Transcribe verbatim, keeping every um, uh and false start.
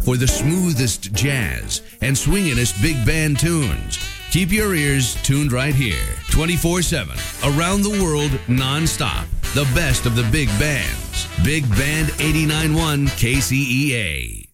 for the smoothest jazz and swinginest big band tunes. Keep your ears tuned right here, twenty-four seven, around the world, nonstop. The best of the big bands. Big Band eighty-nine point one K C E A.